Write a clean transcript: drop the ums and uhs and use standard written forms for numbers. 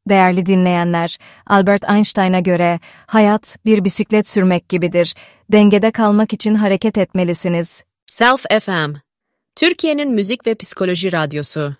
Değerli dinleyenler, Albert Einstein'a göre hayat bir bisiklet sürmek gibidir. Dengede kalmak için hareket etmelisiniz. Self FM, Türkiye'nin müzik ve psikoloji radyosu.